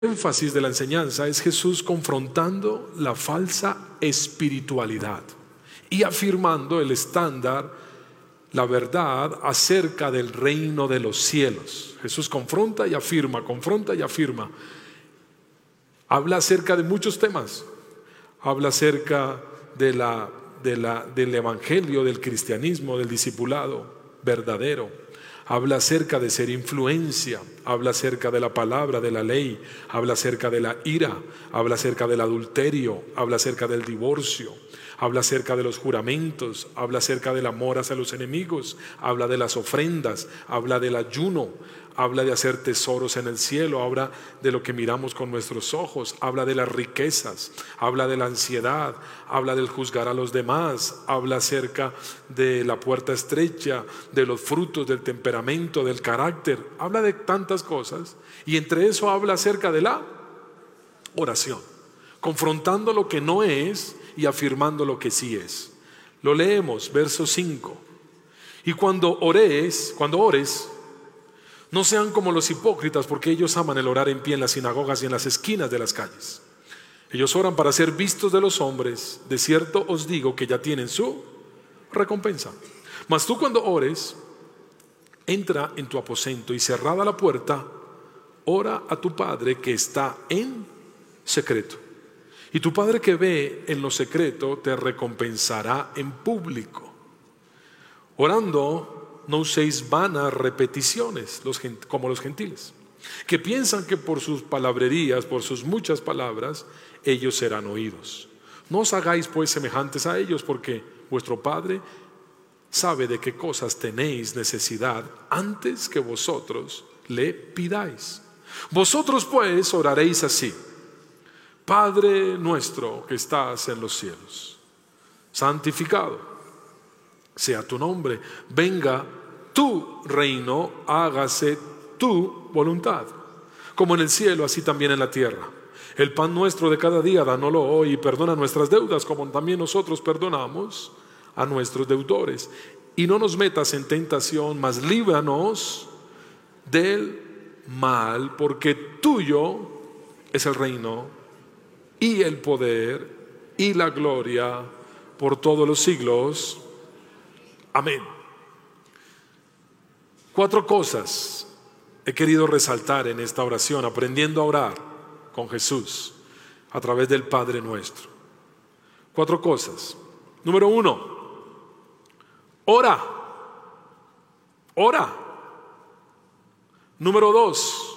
énfasis de la enseñanza es Jesús confrontando la falsa espiritualidad y afirmando el estándar, la verdad acerca del reino de los cielos. Jesús confronta y afirma, confronta y afirma. Habla acerca de muchos temas. Habla acerca del evangelio, del cristianismo, del discipulado verdadero. Habla acerca de ser influencia, habla acerca de la palabra, de la ley, habla acerca de la ira, habla acerca del adulterio, habla acerca del divorcio, habla acerca de los juramentos, habla acerca del amor hacia los enemigos, habla de las ofrendas, habla del ayuno, habla de hacer tesoros en el cielo, habla de lo que miramos con nuestros ojos, habla de las riquezas, habla de la ansiedad, habla del juzgar a los demás, habla acerca de la puerta estrecha, de los frutos del temperamento, del carácter, habla de tantas cosas, y entre eso habla acerca de la oración, confrontando lo que no es y afirmando lo que sí es. Lo leemos, verso 5. Y cuando ores, no sean como los hipócritas, porque ellos aman el orar en pie en las sinagogas y en las esquinas de las calles. Ellos oran para ser vistos de los hombres. De cierto os digo que ya tienen su recompensa. Mas tú, cuando ores, entra en tu aposento y cerrada la puerta, ora a tu Padre que está en secreto. Y tu Padre que ve en lo secreto te recompensará en público. Orando, no uséis vanas repeticiones como los gentiles, que piensan que por sus palabrerías, por sus muchas palabras, ellos serán oídos. No os hagáis pues semejantes a ellos, porque vuestro Padre sabe de qué cosas tenéis necesidad antes que vosotros le pidáis. Vosotros pues oraréis así: Padre nuestro que estás en los cielos, santificado sea tu nombre, venga tu reino, hágase tu voluntad, como en el cielo, así también en la tierra. El pan nuestro de cada día, dánoslo hoy, y perdona nuestras deudas, como también nosotros perdonamos a nuestros deudores. Y no nos metas en tentación, mas líbranos del mal, porque tuyo es el reino, y el poder, y la gloria, por todos los siglos. Amén. 4 cosas he querido resaltar en esta oración, aprendiendo a orar con Jesús a través del Padre Nuestro. 4 cosas. Número 1, ora. Ora. Número 2,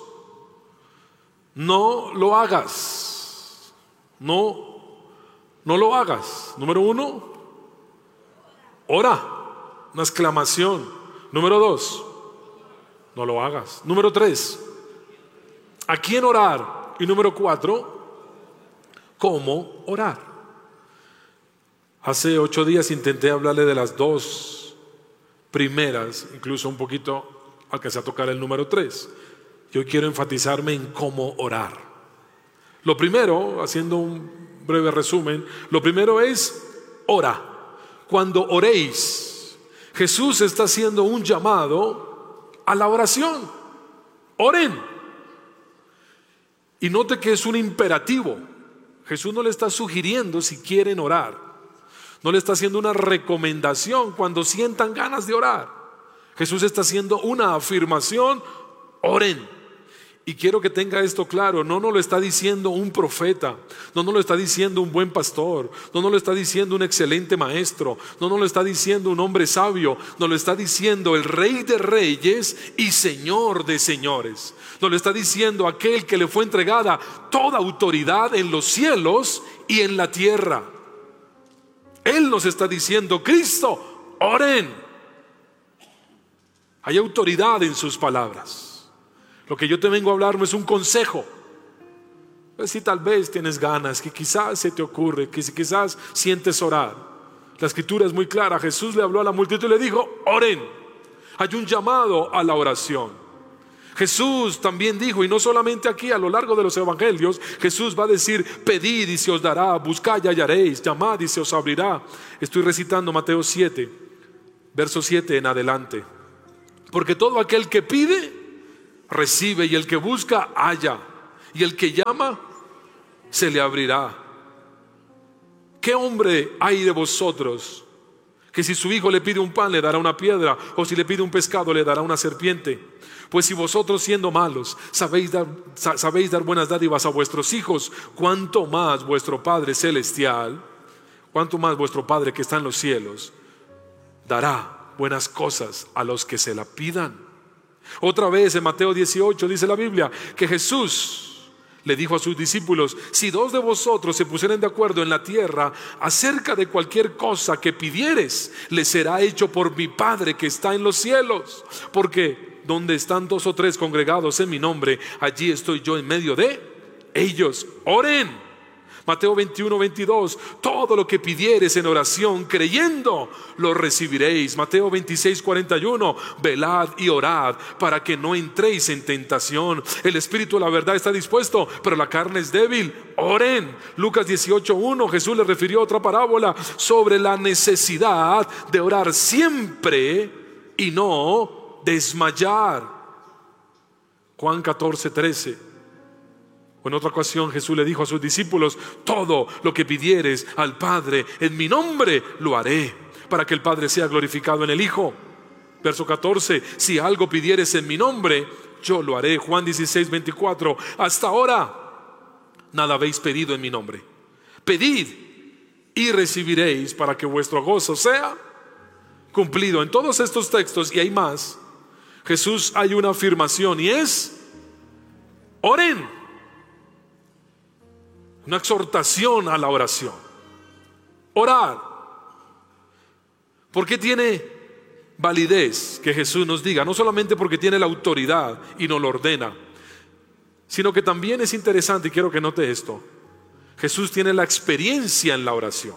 no lo hagas. No lo hagas. Número 1, ora. Una exclamación. Número 2, no lo hagas. Número 3, ¿a quién orar? Y número 4, ¿cómo orar? Hace 8 días intenté hablarle de las 2 primeras, incluso un poquito alcancé a tocar el número 3. Yo quiero enfatizarme en cómo orar. Lo primero, haciendo un breve resumen, lo primero es ora. Cuando oréis, Jesús está haciendo un llamado a la oración. Oren. Y note que es un imperativo. Jesús no le está sugiriendo si quieren orar. No le está haciendo una recomendación cuando sientan ganas de orar. Jesús está haciendo una afirmación: oren. Y quiero que tenga esto claro, no nos lo está diciendo un profeta, no nos lo está diciendo un buen pastor, no nos lo está diciendo un excelente maestro, no nos lo está diciendo un hombre sabio, nos lo está diciendo el Rey de Reyes y Señor de Señores. Nos lo está diciendo aquel que le fue entregada toda autoridad en los cielos y en la tierra. Él nos está diciendo: Cristo, oren. Hay autoridad en sus palabras. Lo que yo te vengo a hablar no es un consejo. Pues si tal vez tienes ganas, que quizás se te ocurre, que quizás sientes orar. La escritura es muy clara. Jesús le habló a la multitud y le dijo: oren. Hay un llamado a la oración. Jesús también dijo, y no solamente aquí, a lo largo de los evangelios, Jesús va a decir: pedid y se os dará, buscad y hallaréis, llamad y se os abrirá. Estoy recitando Mateo 7, verso 7 en adelante. Porque todo aquel que pide, recibe, y el que busca, halla, y el que llama, se le abrirá. ¿Qué hombre hay de vosotros que si su hijo le pide un pan le dará una piedra, o si le pide un pescado le dará una serpiente? Pues si vosotros, siendo malos, sabéis dar buenas dádivas a vuestros hijos, cuánto más vuestro Padre celestial, cuánto más vuestro Padre que está en los cielos, dará buenas cosas a los que se la pidan. Otra vez en Mateo 18 dice la Biblia que Jesús le dijo a sus discípulos: si dos de vosotros se pusieren de acuerdo en la tierra acerca de cualquier cosa que pidieres, les será hecho por mi Padre que está en los cielos. Porque donde están dos o tres congregados en mi nombre, allí estoy yo en medio de ellos. Oren. Mateo 21, 22, todo lo que pidieres en oración creyendo, lo recibiréis. Mateo 26, 41, velad y orad para que no entréis en tentación. El espíritu de la verdad está dispuesto, pero la carne es débil. Oren. Lucas 18, 1, Jesús le refirió otra parábola sobre la necesidad de orar siempre y no desmayar. Juan 14, 13. En otra ocasión Jesús le dijo a sus discípulos: todo lo que pidieres al Padre en mi nombre lo haré, para que el Padre sea glorificado en el Hijo. Verso 14, si algo pidieres en mi nombre, yo lo haré. Juan 16, 24, hasta ahora nada habéis pedido en mi nombre. Pedid y recibiréis, para que vuestro gozo sea cumplido. En todos estos textos, y hay más, Jesús hay una afirmación, y es: oren. Una exhortación a la oración. Orar. ¿Por qué tiene validez que Jesús nos diga? No solamente porque tiene la autoridad y nos lo ordena, sino que también es interesante, y quiero que note esto: Jesús tiene la experiencia en la oración.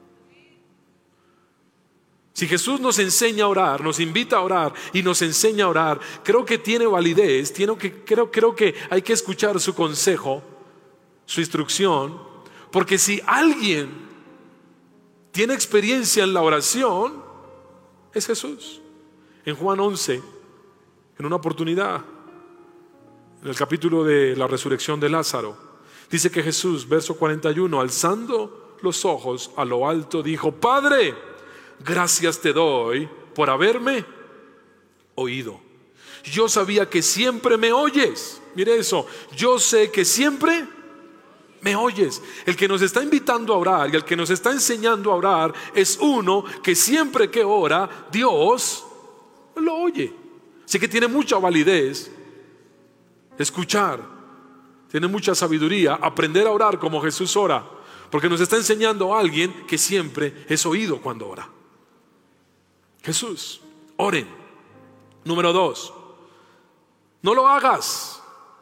Si Jesús nos enseña a orar, nos invita a orar y nos enseña a orar, creo que tiene validez, creo que hay que escuchar su consejo, su instrucción, porque si alguien tiene experiencia en la oración, es Jesús. En Juan 11, en una oportunidad, en el capítulo de la resurrección de Lázaro, dice que Jesús, verso 41, alzando los ojos a lo alto, dijo: Padre, gracias te doy por haberme oído. Yo sabía que siempre me oyes. Mire eso, yo sé que siempre me oyes. El que nos está invitando a orar y el que nos está enseñando a orar es uno que siempre que ora, Dios lo oye. Así que tiene mucha validez escuchar, tiene mucha sabiduría aprender a orar como Jesús ora, porque nos está enseñando a alguien que siempre es oído cuando ora. Jesús, oren. Número 2, no lo hagas.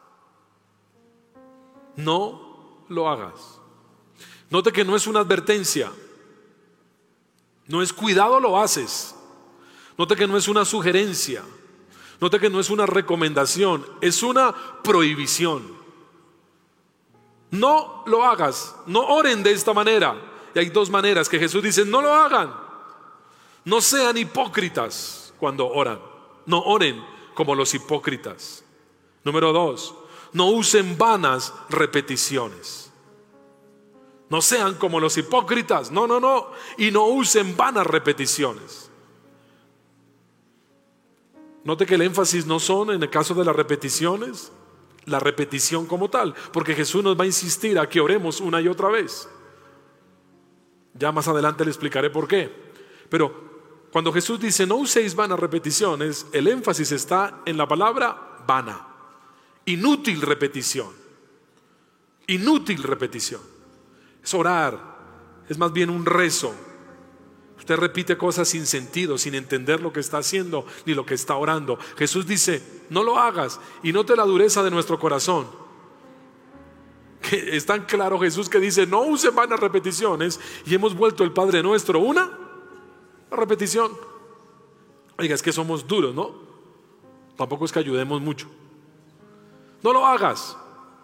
No lo hagas. Note que no es una advertencia, no es cuidado lo haces. Note que no es una sugerencia, note que no es una recomendación, es una prohibición. No lo hagas, no oren de esta manera. Y hay dos maneras que Jesús dice: no lo hagan. No sean hipócritas cuando oran, no oren como los hipócritas. Número 2, no usen vanas repeticiones. No sean como los hipócritas, no, y no usen vanas repeticiones. Note que el énfasis no son, en el caso de las repeticiones, la repetición como tal, porque Jesús nos va a insistir a que oremos una y otra vez. Ya más adelante le explicaré por qué. Pero cuando Jesús dice no uséis vanas repeticiones, el énfasis está en la palabra vana. Inútil repetición. Inútil repetición. Es orar, es más bien un rezo. Usted repite cosas sin sentido, sin entender lo que está haciendo ni lo que está orando. Jesús dice: no lo hagas, y note la dureza de nuestro corazón. Que es tan claro Jesús que dice: no use vanas repeticiones, y hemos vuelto el Padre Nuestro una repetición. Oiga, es que somos duros, ¿no? Tampoco es que ayudemos mucho. No lo hagas.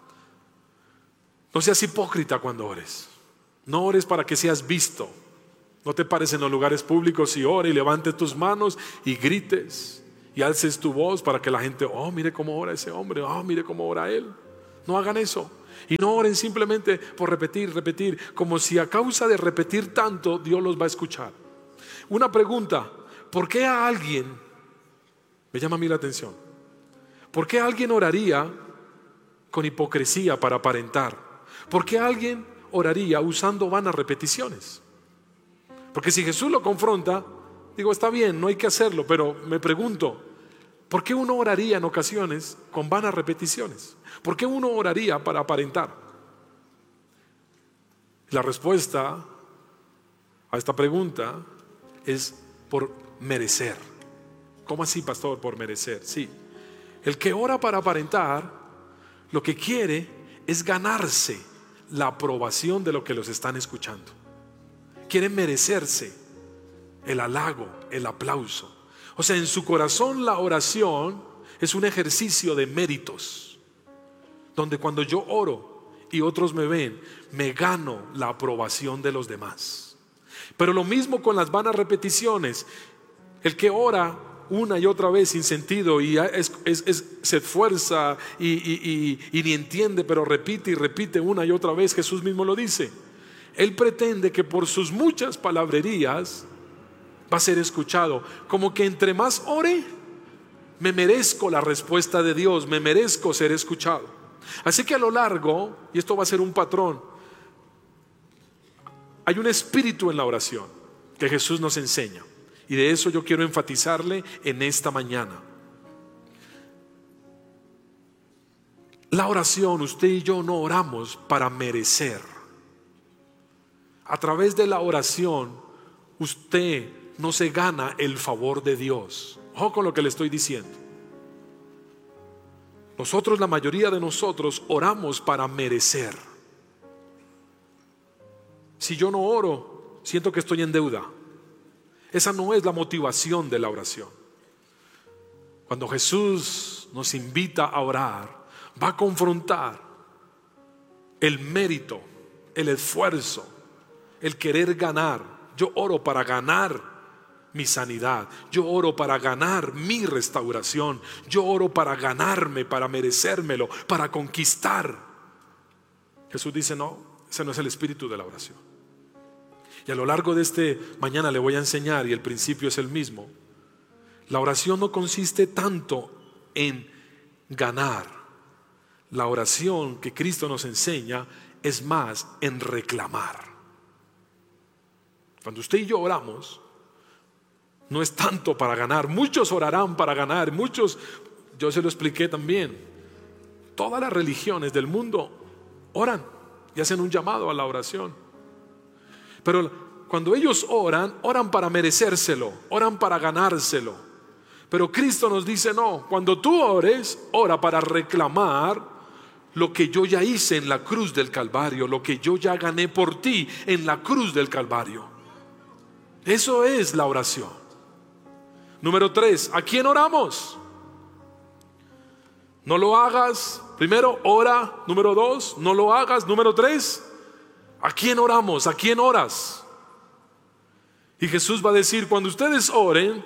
No seas hipócrita cuando ores. No ores para que seas visto. No te pares en los lugares públicos y ore y levante tus manos y grites y alces tu voz para que la gente: oh, mire cómo ora ese hombre, oh, mire cómo ora él. No hagan eso. Y no oren simplemente por repetir, como si a causa de repetir tanto Dios los va a escuchar. Una pregunta: ¿por qué a alguien, me llama a mí la atención, por qué alguien oraría con hipocresía para aparentar? ¿Por qué alguien oraría usando vanas repeticiones? Porque si Jesús lo confronta, digo, está bien, no hay que hacerlo, pero me pregunto, ¿por qué uno oraría en ocasiones con vanas repeticiones? ¿Por qué uno oraría para aparentar? La respuesta a esta pregunta es por merecer. ¿Cómo así, pastor? Por merecer. Sí. El que ora para aparentar, lo que quiere es ganarse la aprobación de los que los están escuchando. Quiere merecerse el halago, el aplauso. O sea, en su corazón la oración es un ejercicio de méritos, donde cuando yo oro y otros me ven, me gano la aprobación de los demás. Pero lo mismo con las vanas repeticiones. El que ora una y otra vez sin sentido y se esfuerza y ni entiende, pero repite y repite una y otra vez. Jesús mismo lo dice. Él pretende que por sus muchas palabrerías va a ser escuchado. Como que entre más ore, me merezco la respuesta de Dios, me merezco ser escuchado. Así que a lo largo, y esto va a ser un patrón, hay un espíritu en la oración que Jesús nos enseña. Y de eso yo quiero enfatizarle en esta mañana. La oración, usted y yo no oramos para merecer. A través de la oración, usted no se gana el favor de Dios. Ojo con lo que le estoy diciendo. Nosotros, la mayoría de nosotros, oramos para merecer. Si yo no oro, siento que estoy en deuda. Esa no es la motivación de la oración. Cuando Jesús nos invita a orar, va a confrontar el mérito, el esfuerzo, el querer ganar. Yo oro para ganar mi sanidad. Yo oro para ganar mi restauración. Yo oro para ganarme, para merecérmelo, para conquistar. Jesús dice, no, ese no es el espíritu de la oración. Y a lo largo de mañana le voy a enseñar, y el principio es el mismo. La oración no consiste tanto en ganar. La oración que Cristo nos enseña es más en reclamar. Cuando usted y yo oramos, no es tanto para ganar. Muchos orarán para ganar. Muchos, yo se lo expliqué también. Todas las religiones del mundo oran y hacen un llamado a la oración. Pero cuando ellos oran, oran para merecérselo, oran para ganárselo. Pero Cristo nos dice, no, cuando tú ores, ora para reclamar lo que yo ya hice en la cruz del Calvario, lo que yo ya gané por ti en la cruz del Calvario. Eso es la oración. Número 3, ¿a quién oramos? No lo hagas. Primero, ora. Número 2, no lo hagas. Número 3, ¿a quién oramos? ¿A quién oras? Y Jesús va a decir, cuando ustedes oren,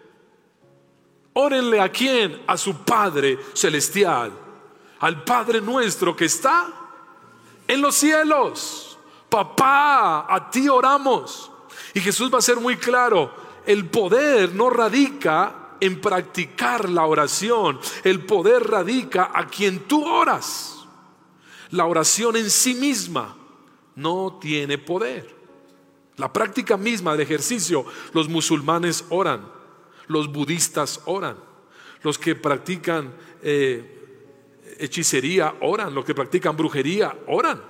órenle ¿a quién? A su Padre Celestial, al Padre nuestro que está en los cielos. Papá, a ti oramos. Y Jesús va a ser muy claro, el poder no radica en practicar la oración, el poder radica a quien tú oras. La oración en sí misma no tiene poder. La práctica misma del ejercicio, los musulmanes oran, los budistas oran, los que practican hechicería oran, los que practican brujería oran.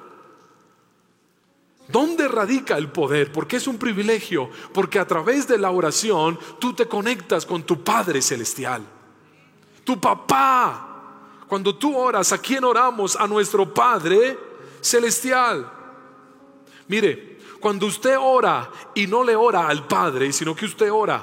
¿Dónde radica el poder? Porque es un privilegio, porque a través de la oración tú te conectas con tu Padre Celestial, tu papá. Cuando tú oras, ¿a quién oramos? A nuestro Padre Celestial. Mire, cuando usted ora y no le ora al Padre, sino que usted ora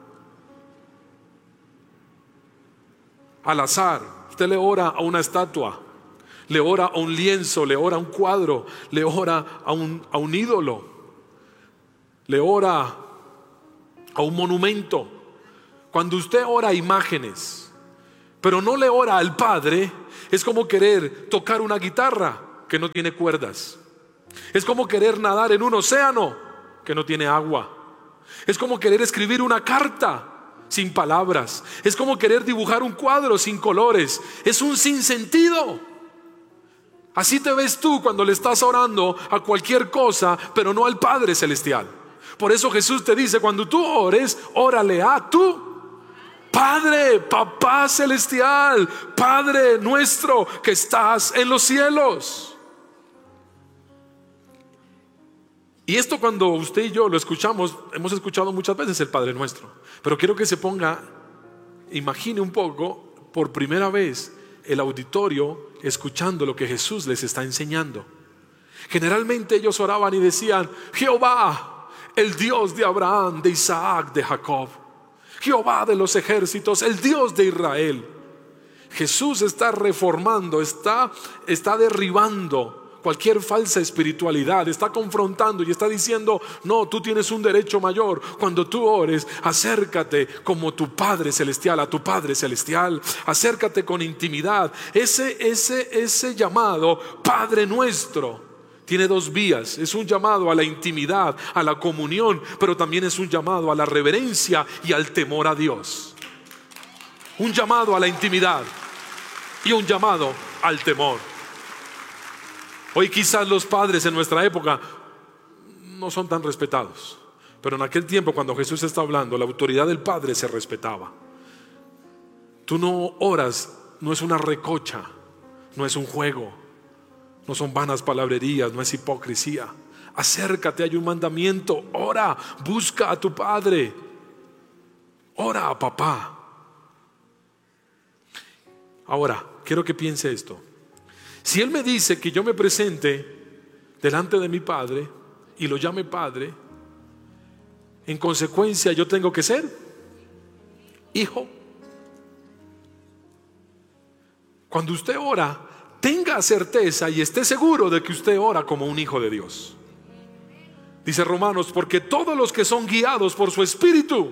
al azar, usted le ora a una estatua, le ora a un lienzo, le ora a un cuadro, le ora a un ídolo, le ora a un monumento. Cuando usted ora a imágenes, pero no le ora al Padre, es como querer tocar una guitarra que no tiene cuerdas. Es como querer nadar en un océano que no tiene agua. Es como querer escribir una carta sin palabras. Es como querer dibujar un cuadro sin colores. Es un sinsentido. Así te ves tú cuando le estás orando a cualquier cosa, pero no al Padre Celestial. Por eso Jesús te dice, cuando tú ores, órale a tu Padre, Papá Celestial, Padre nuestro que estás en los cielos. Y esto, cuando usted y yo lo escuchamos, hemos escuchado muchas veces el Padre Nuestro, pero quiero que se ponga, imagine un poco, por primera vez el auditorio escuchando lo que Jesús les está enseñando. Generalmente ellos oraban y decían: Jehová, el Dios de Abraham, de Isaac, de Jacob, Jehová de los ejércitos, el Dios de Israel. Jesús está reformando, está derribando cualquier falsa espiritualidad, está confrontando y está diciendo: no, tú tienes un derecho mayor. Cuando tú ores, acércate como tu Padre Celestial, a tu Padre Celestial, acércate con intimidad. Ese llamado Padre Nuestro tiene dos vías. Es un llamado a la intimidad, a la comunión, pero también es un llamado a la reverencia y al temor a Dios. Un llamado a la intimidad y un llamado al temor. Hoy quizás los padres en nuestra época no son tan respetados, pero en aquel tiempo, cuando Jesús está hablando, la autoridad del Padre se respetaba. Tú no oras, no es una recocha, no es un juego, no son vanas palabrerías, no es hipocresía. Acércate, hay un mandamiento: ora, busca a tu Padre, ora a papá. Ahora, quiero que piense esto. Si Él me dice que yo me presente delante de mi Padre y lo llame Padre, en consecuencia yo tengo que ser hijo. Cuando usted ora, tenga certeza y esté seguro de que usted ora como un hijo de Dios. Dice Romanos: porque todos los que son guiados por su Espíritu,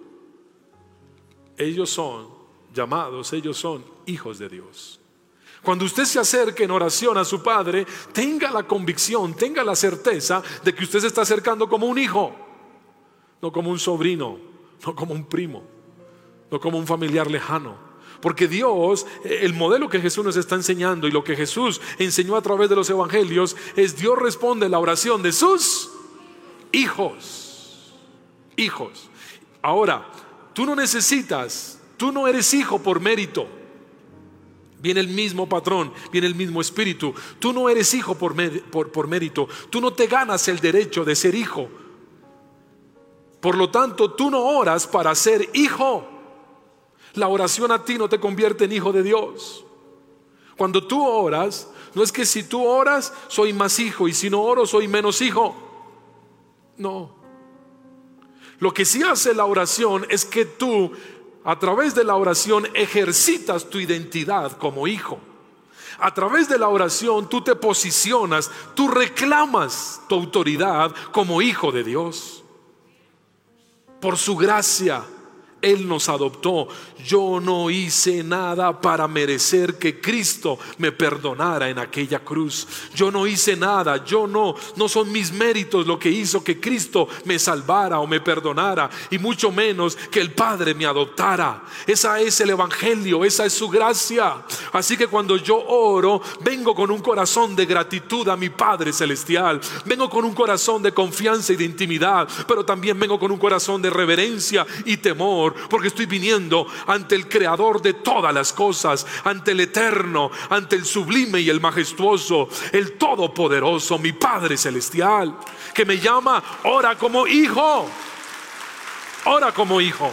ellos son llamados, ellos son hijos de Dios. Cuando usted se acerque en oración a su Padre, tenga la convicción, tenga la certeza de que usted se está acercando como un hijo, no como un sobrino, no como un primo, no como un familiar lejano. Porque Dios, el modelo que Jesús nos está enseñando y lo que Jesús enseñó a través de los evangelios, es: Dios responde la oración de sus hijos. Hijos. Ahora, tú no eres hijo por mérito. Viene el mismo patrón, viene el mismo espíritu. Tú no eres hijo por mérito. Tú no te ganas el derecho de ser hijo. Por lo tanto, tú no oras para ser hijo. La oración a ti no te convierte en hijo de Dios. Cuando tú oras, no es que si tú oras soy más hijo y si no oro soy menos hijo. No. Lo que sí hace la oración es que tú, a través de la oración, ejercitas tu identidad como hijo. A través de la oración tú te posicionas, tú reclamas tu autoridad como hijo de Dios. Por su gracia Él nos adoptó. Yo no hice nada para merecer que Cristo me perdonara en aquella cruz. Yo no hice nada. No son mis méritos lo que hizo que Cristo me salvara o me perdonara, y mucho menos que el Padre me adoptara. Esa es el evangelio, esa es su gracia. Así que cuando yo oro, vengo con un corazón de gratitud a mi Padre Celestial. Vengo con un corazón de confianza y de intimidad, pero también vengo con un corazón de reverencia y temor, porque estoy viniendo ante el Creador de todas las cosas, ante el Eterno, ante el sublime y el majestuoso, el Todopoderoso, mi Padre Celestial, que me llama: ora como hijo, ora como hijo.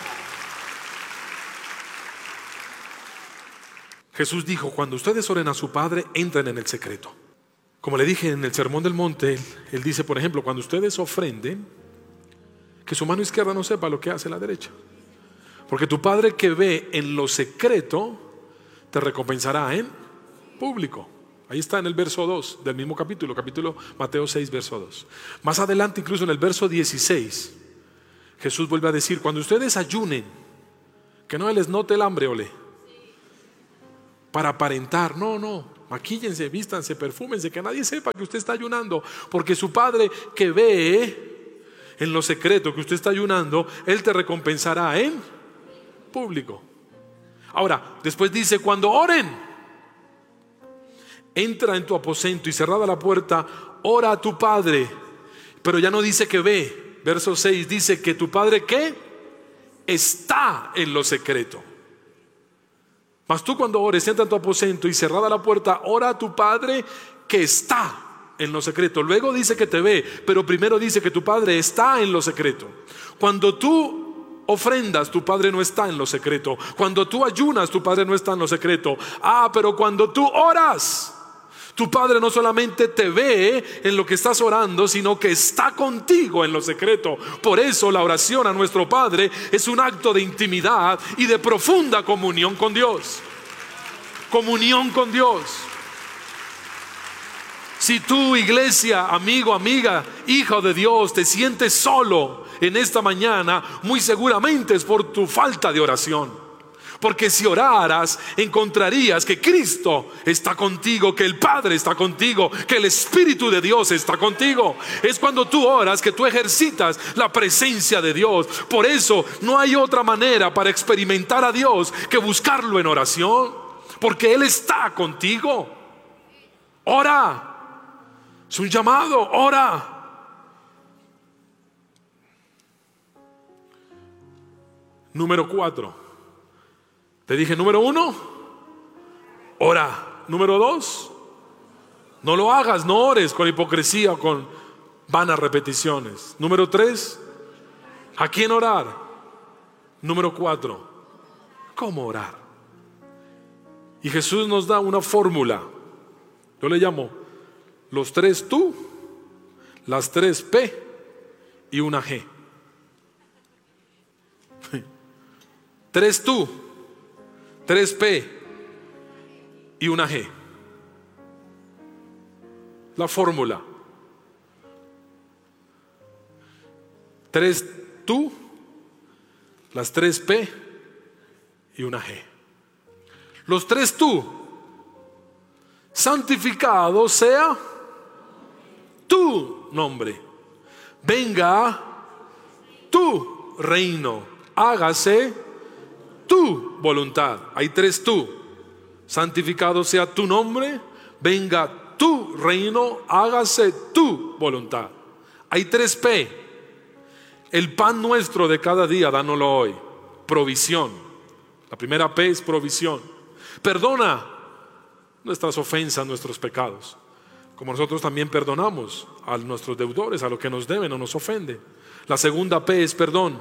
Jesús dijo: cuando ustedes oren a su Padre, entren en el secreto. Como le dije en el Sermón del Monte, Él dice, por ejemplo, cuando ustedes ofrenden, que su mano izquierda no sepa lo que hace la derecha, porque tu Padre que ve en lo secreto te recompensará en público. Ahí está en el verso 2 del mismo capítulo Mateo 6, verso 2. Más adelante, incluso en el verso 16, Jesús vuelve a decir: cuando ustedes ayunen, que no les note el hambre, para aparentar. No, maquíllense, vístanse, perfúmense, que nadie sepa que usted está ayunando, porque su Padre que ve en lo secreto que usted está ayunando, Él te recompensará en público. Ahora, después dice, cuando oren, entra en tu aposento y cerrada la puerta, ora a tu Padre. Pero ya no dice que ve. Verso 6 dice que tu Padre ¿qué? Está en lo secreto. Mas tú cuando ores, entra en tu aposento y cerrada la puerta, ora a tu Padre que está en lo secreto. Luego dice que te ve, pero primero dice que tu Padre está en lo secreto. Cuando tú ofrendas, tu Padre no está en lo secreto. Cuando tú ayunas, tu Padre no está en lo secreto. Pero cuando tú oras, tu Padre no solamente te ve en lo que estás orando, sino que está contigo en lo secreto. Por eso la oración a nuestro Padre es un acto de intimidad y de profunda comunión con Dios. Comunión con Dios. Si tú, iglesia, amigo, amiga, hijo de Dios, te sientes solo en esta mañana, muy seguramente es por tu falta de oración. Porque si oraras, encontrarías que Cristo está contigo, que el Padre está contigo, que el Espíritu de Dios está contigo. Es cuando tú oras que tú ejercitas la presencia de Dios. Por eso no hay otra manera para experimentar a Dios que buscarlo en oración, porque Él está contigo. Ora. Es un llamado, ora. Número 4. Te dije, número 1, ora. Número 2, no lo hagas, no ores con hipocresía o con vanas repeticiones. Número 3, ¿a quién orar? Número 4, ¿cómo orar? Y Jesús nos da una fórmula. Yo le llamo los 3 tú, las 3 P y una G. 3 tú, 3 P y una G. La fórmula. 3 tú, las 3 P y una G. Los 3 tú. Santificado sea tu nombre. Venga tu reino. Hágase tu voluntad. Hay 3 tú. Santificado sea tu nombre. Venga tu reino. Hágase tu voluntad. Hay 3 P. El pan nuestro de cada día, dánoslo hoy. Provisión. La primera P es provisión. Perdona nuestras ofensas, nuestros pecados, como nosotros también perdonamos a nuestros deudores, a los que nos deben o nos ofenden. La segunda P es perdón.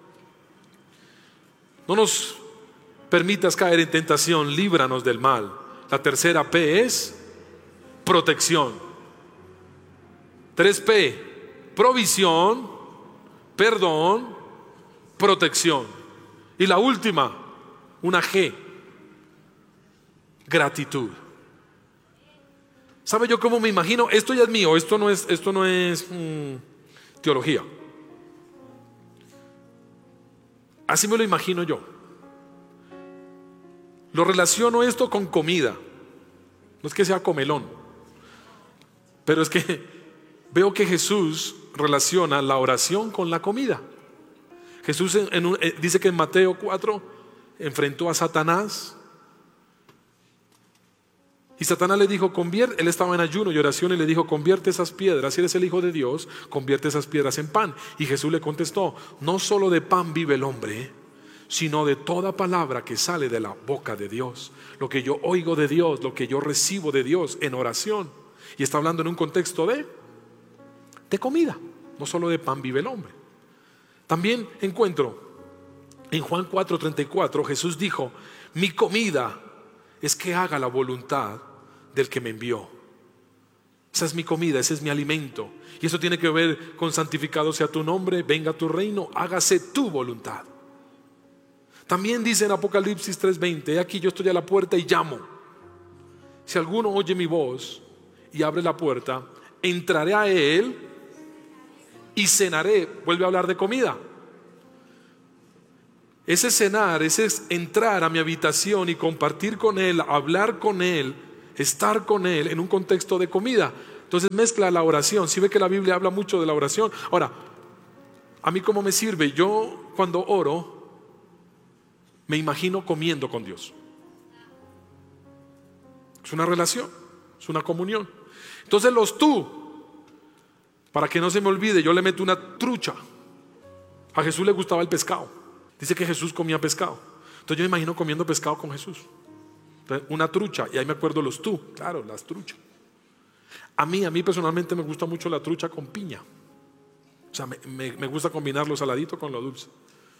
No nos permitas caer en tentación, líbranos del mal. La tercera P es protección. 3 P, provisión, perdón, protección. Y la última, una G, gratitud. ¿Sabe yo cómo me imagino? Esto ya es mío, esto no es teología. Así me lo imagino yo. Lo relaciono esto con comida. No es que sea comelón, pero es que veo que Jesús relaciona la oración con la comida. Jesús dice que en Mateo 4 enfrentó a Satanás. Y Satanás le dijo, él estaba en ayuno y oración y le dijo, convierte esas piedras, si eres el Hijo de Dios, convierte esas piedras en pan. Y Jesús le contestó, no solo de pan vive el hombre, sino de toda palabra que sale de la boca de Dios. Lo que yo oigo de Dios, lo que yo recibo de Dios en oración. Y está hablando en un contexto de comida, no solo de pan vive el hombre. También encuentro en Juan 4:34, Jesús dijo, mi comida es que haga la voluntad del que me envió. Esa es mi comida, ese es mi alimento. Y eso tiene que ver con santificado sea tu nombre, venga tu reino, hágase tu voluntad. También dice en Apocalipsis 3:20, aquí yo estoy a la puerta y llamo. Si alguno oye mi voz y abre la puerta, entraré a él y cenaré. Vuelve a hablar de comida. Ese cenar, ese es entrar a mi habitación y compartir con Él, hablar con Él, estar con Él en un contexto de comida. Entonces mezcla la oración. Si ve que la Biblia habla mucho de la oración. Ahora, ¿a mí cómo me sirve? Yo cuando oro me imagino comiendo con Dios. Es una relación, es una comunión. Entonces los tú, para que no se me olvide, yo le meto una trucha. A Jesús le gustaba el pescado. Dice que Jesús comía pescado. Entonces yo me imagino comiendo pescado con Jesús. Entonces, una trucha, y ahí me acuerdo los tú, claro, las truchas. A mí personalmente me gusta mucho la trucha con piña. O sea, me gusta combinar lo saladito con lo dulce.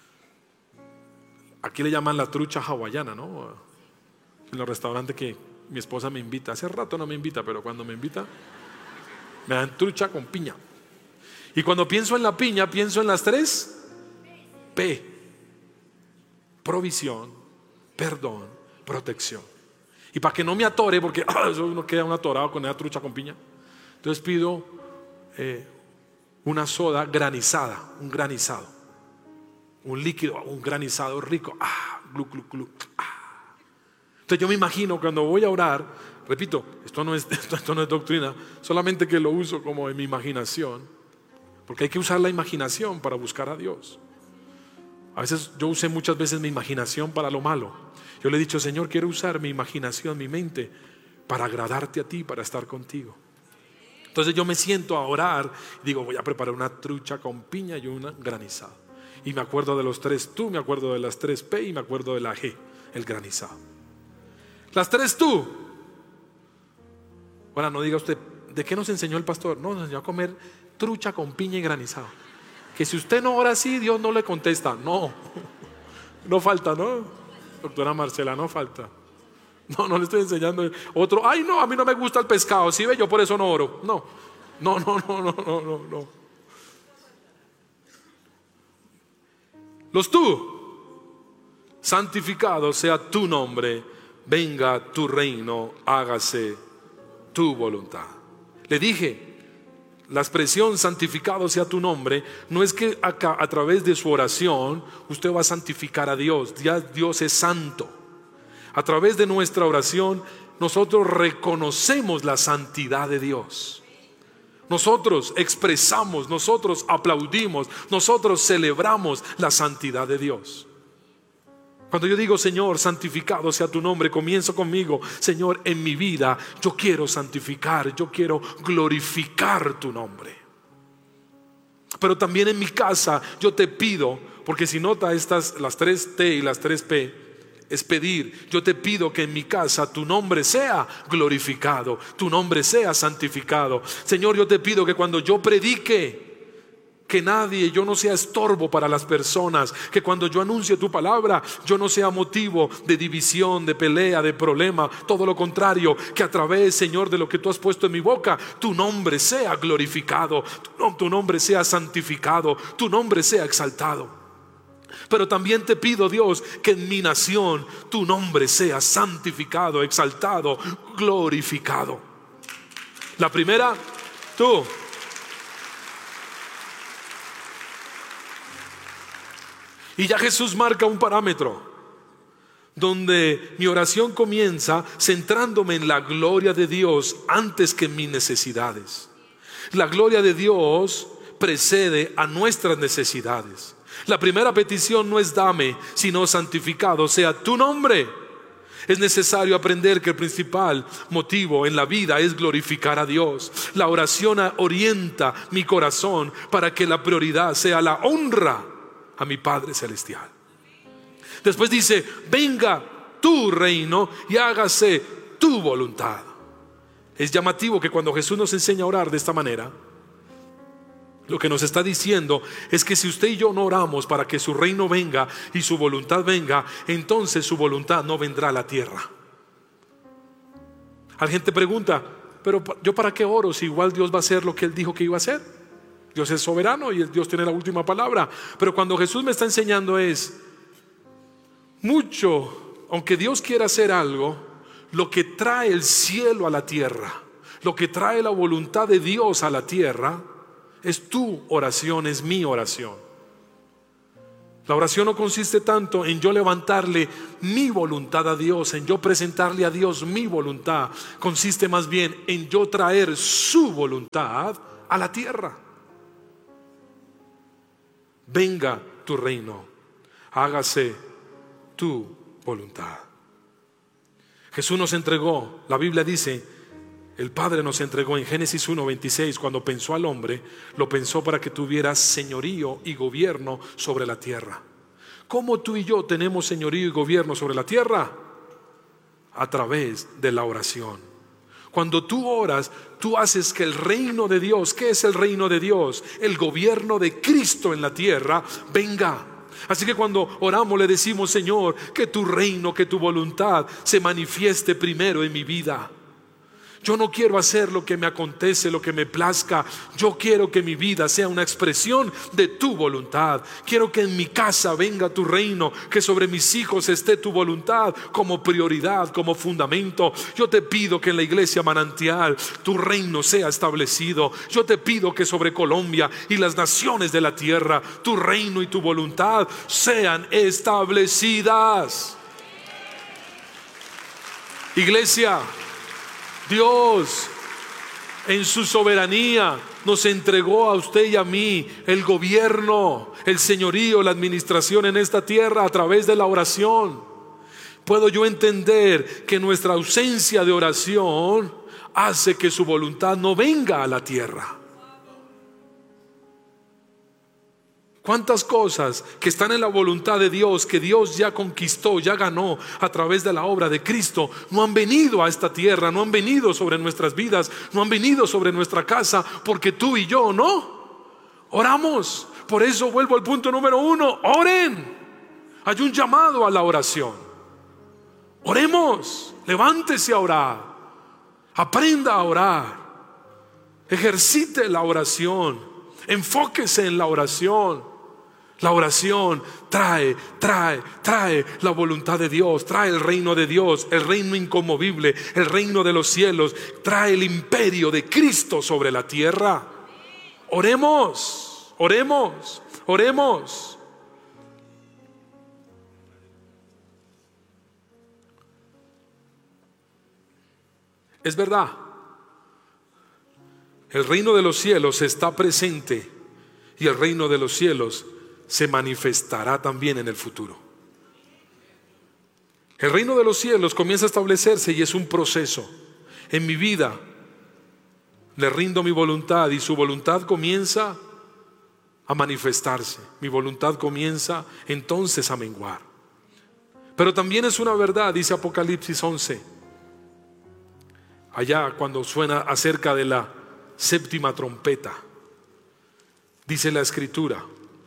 Aquí le llaman la trucha hawaiana, ¿no? En los restaurantes que mi esposa me invita. Hace rato no me invita, pero cuando me invita me dan trucha con piña. Y cuando pienso en la piña, pienso en las 3 P: provisión, perdón, protección. Y para que no me atore, porque eso uno queda un atorado con esa trucha con piña, entonces pido una soda granizada, un granizado, un líquido, un granizado rico. Glu, glu, glu. Entonces yo me imagino cuando voy a orar, repito, esto no es doctrina, solamente que lo uso como en mi imaginación, porque hay que usar la imaginación para buscar a Dios. A veces yo usé muchas veces mi imaginación para lo malo. Yo le he dicho: Señor, quiero usar mi imaginación, mi mente, para agradarte a ti, para estar contigo. Entonces yo me siento a orar y digo: voy a preparar una trucha con piña y una granizada. Y me acuerdo de los 3 tú, me acuerdo de las 3 P y me acuerdo de la G, el granizado. Las 3 tú. Ahora no diga usted: ¿de qué nos enseñó el pastor? No, nos enseñó a comer trucha con piña y granizado. Que si usted no ora así, Dios no le contesta. No falta, ¿no? Doctora Marcela, no falta. No le estoy enseñando. Otro: ay no, a mí no me gusta el pescado. ¿Sí ve? Yo por eso no oro. No. Los tú: santificado sea tu nombre, venga tu reino, hágase tu voluntad. Le dije, la expresión santificado sea tu nombre no es que acá, a través de su oración usted va a santificar a Dios. Ya Dios es santo. A través de nuestra oración nosotros reconocemos la santidad de Dios. Nosotros expresamos, nosotros aplaudimos, nosotros celebramos la santidad de Dios. Cuando yo digo: Señor, santificado sea tu nombre, comienzo conmigo. Señor, en mi vida yo quiero santificar, yo quiero glorificar tu nombre. Pero también en mi casa yo te pido, porque si nota las 3 T y las 3 P, es pedir. Yo te pido que en mi casa tu nombre sea glorificado, tu nombre sea santificado. Señor, yo te pido que cuando yo predique, que yo no sea estorbo para las personas. Que cuando yo anuncie tu palabra, yo no sea motivo de división, de pelea, de problema. Todo lo contrario, que a través, Señor, de lo que tú has puesto en mi boca, tu nombre sea glorificado, tu nombre sea santificado, tu nombre sea exaltado. Pero también te pido, Dios, que en mi nación tu nombre sea santificado, exaltado, glorificado. La primera, tú. Y ya Jesús marca un parámetro donde mi oración comienza centrándome en la gloria de Dios antes que en mis necesidades. La gloria de Dios precede a nuestras necesidades. La primera petición no es dame, sino santificado sea tu nombre. Es necesario aprender que el principal motivo en la vida es glorificar a Dios. La oración orienta mi corazón para que la prioridad sea la honra a mi Padre Celestial. Después dice: venga tu reino y hágase tu voluntad. Es llamativo que cuando Jesús nos enseña a orar de esta manera, lo que nos está diciendo es que si usted y yo no oramos para que su reino venga y su voluntad venga, entonces su voluntad no vendrá a la tierra. Alguien te pregunta: pero yo para qué oro si igual Dios va a hacer lo que Él dijo que iba a hacer? Dios es soberano y Dios tiene la última palabra. Pero cuando Jesús me está enseñando es mucho, aunque Dios quiera hacer algo, lo que trae el cielo a la tierra, lo que trae la voluntad de Dios a la tierra, es tu oración, es mi oración. La oración no consiste tanto en yo levantarle mi voluntad a Dios, en yo presentarle a Dios mi voluntad. Consiste más bien en yo traer su voluntad a la tierra. Venga tu reino, hágase tu voluntad. Jesús nos entregó, la Biblia dice, el Padre nos entregó en Génesis 1:26, cuando pensó al hombre, lo pensó para que tuviera señorío y gobierno sobre la tierra. ¿Cómo tú y yo tenemos señorío y gobierno sobre la tierra? A través de la oración. Cuando tú oras, tú haces que el reino de Dios, ¿qué es el reino de Dios? El gobierno de Cristo en la tierra venga. Así que cuando oramos le decimos: Señor, que tu reino, que tu voluntad se manifieste primero en mi vida. Yo no quiero hacer lo que me acontece, lo que me plazca. Yo quiero que mi vida sea una expresión de tu voluntad. Quiero que en mi casa venga tu reino, que sobre mis hijos esté tu voluntad como prioridad, como fundamento. Yo te pido que en la iglesia Manantial tu reino sea establecido. Yo te pido que sobre Colombia y las naciones de la tierra tu reino y tu voluntad sean establecidas. Iglesia, Dios en su soberanía nos entregó a usted y a mí el gobierno, el señorío, la administración en esta tierra a través de la oración. Puedo yo entender que nuestra ausencia de oración hace que su voluntad no venga a la tierra. ¿Cuántas cosas que están en la voluntad de Dios, que Dios ya conquistó, ya ganó a través de la obra de Cristo, no han venido a esta tierra, no han venido sobre nuestras vidas, no han venido sobre nuestra casa, porque tú y yo no oramos? Por eso vuelvo al punto número 1: oren. Hay un llamado a la oración. Oremos, levántese a orar, aprenda a orar, ejercite la oración, enfóquese en la oración. La oración trae la voluntad de Dios, trae el reino de Dios, el reino inconmovible, el reino de los cielos, trae el imperio de Cristo sobre la tierra. Oremos, oremos, oremos. Es verdad, el reino de los cielos está presente y el reino de los cielos se manifestará también en el futuro. El reino de los cielos comienza a establecerse y es un proceso. En mi vida le rindo mi voluntad y su voluntad comienza a manifestarse. Mi voluntad comienza entonces a menguar. Pero también es una verdad, dice Apocalipsis 11, allá cuando suena acerca de la séptima trompeta, dice la Escritura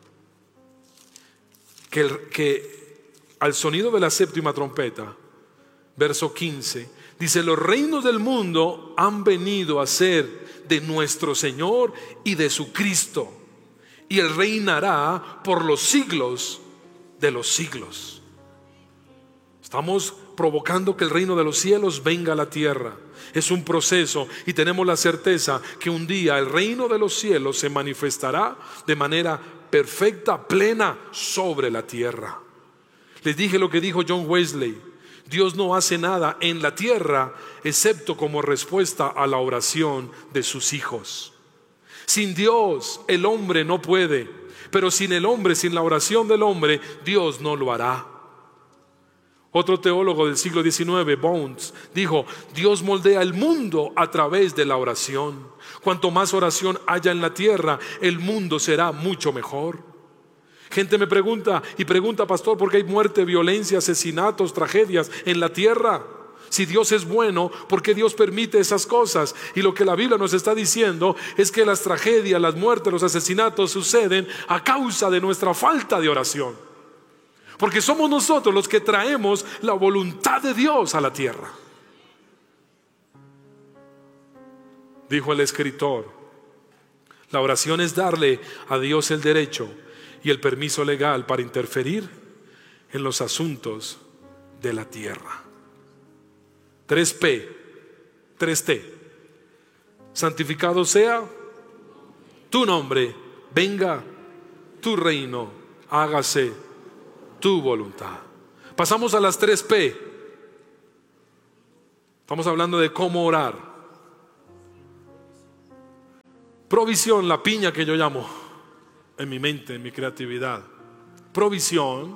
que al sonido de la séptima trompeta, verso 15, dice: los reinos del mundo han venido a ser de nuestro Señor y de su Cristo, y Él reinará por los siglos de los siglos. Estamos provocando que el reino de los cielos venga a la tierra. Es un proceso y tenemos la certeza que un día el reino de los cielos se manifestará de manera perfecta, plena sobre la tierra. Les dije lo que dijo John Wesley: Dios no hace nada en la tierra excepto como respuesta a la oración de sus hijos. Sin Dios el hombre no puede, pero sin el hombre, sin la oración del hombre, Dios no lo hará. Otro teólogo del siglo XIX, Bones, dijo: Dios moldea el mundo a través de la oración. Cuanto más oración haya en la tierra, el mundo será mucho mejor. Gente me pregunta y pregunta: pastor, ¿por qué hay muerte, violencia, asesinatos, tragedias en la tierra? Si Dios es bueno, ¿por qué Dios permite esas cosas? Y lo que la Biblia nos está diciendo es que las tragedias, las muertes, los asesinatos suceden a causa de nuestra falta de oración. Porque somos nosotros los que traemos la voluntad de Dios a la tierra. Dijo el escritor: la oración es darle a Dios el derecho y el permiso legal para interferir en los asuntos de la tierra. 3P, 3T. Santificado sea tu nombre, venga tu reino, hágase tu voluntad. Pasamos a las 3P. Estamos hablando de cómo orar. Provisión, la piña que yo llamo en mi mente, en mi creatividad. Provisión,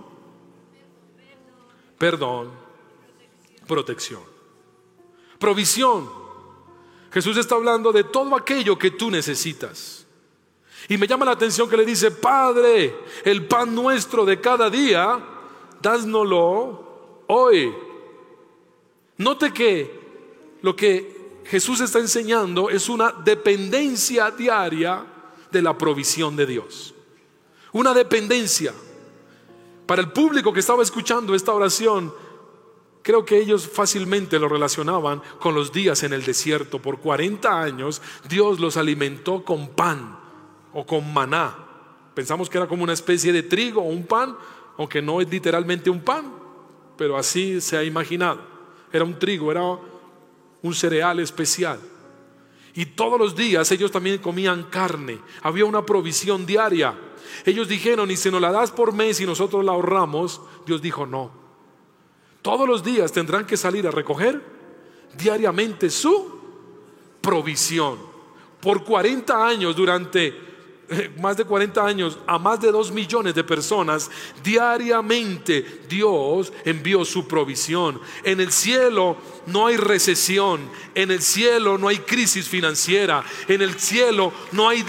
perdón, protección. Provisión. Jesús está hablando de todo aquello que tú necesitas. Y me llama la atención que le dice: Padre, el pan nuestro de cada día, dásnoslo hoy. Note que lo que Jesús está enseñando es una dependencia diaria de la provisión de Dios. Una dependencia. Para el público que estaba escuchando esta oración, creo que ellos fácilmente lo relacionaban con los días en el desierto. Por 40 años Dios los alimentó con pan o con maná. Pensamos que era como una especie de trigo o un pan, aunque no es literalmente un pan, pero así se ha imaginado. Era un trigo, era un cereal especial. Y todos los días ellos también comían carne. Había una provisión diaria. Ellos dijeron: y si nos la das por mes y nosotros la ahorramos. Dios dijo: no. Todos los días tendrán que salir a recoger diariamente su provisión. Por 40 años, durante más de 40 años, a más de 2 millones de personas, diariamente Dios envió su provisión. En el cielo no hay recesión, en el cielo no hay crisis financiera, en el cielo no hay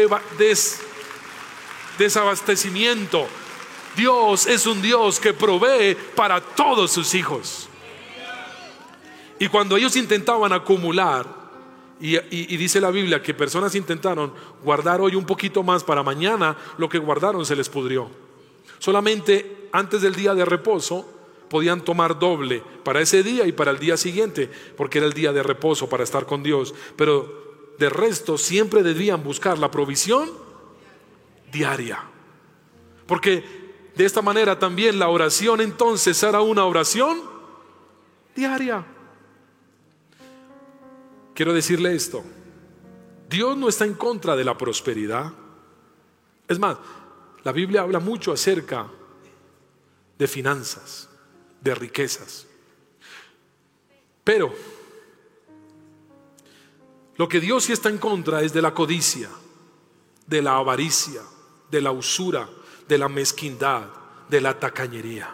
desabastecimiento. Dios es un Dios que provee para todos sus hijos. Y cuando ellos intentaban acumular, y dice la Biblia que personas intentaron guardar hoy un poquito más para mañana, lo que guardaron se les pudrió. Solamente antes del día de reposo podían tomar doble para ese día y para el día siguiente, porque era el día de reposo para estar con Dios. Pero de resto siempre debían buscar la provisión diaria, porque de esta manera también la oración entonces era una oración diaria. Quiero decirle esto: Dios no está en contra de la prosperidad. Es más, la Biblia habla mucho acerca de finanzas, de riquezas. Pero lo que Dios sí está en contra es de la codicia, de la avaricia, de la usura, de la mezquindad, de la tacañería.